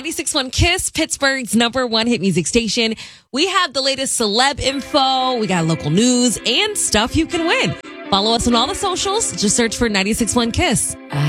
96.1 KISS, Pittsburgh's #1 hit music station. We have the latest celeb info. We got local news and stuff you can win. Follow us on all the socials. Just search for 96.1 KISS.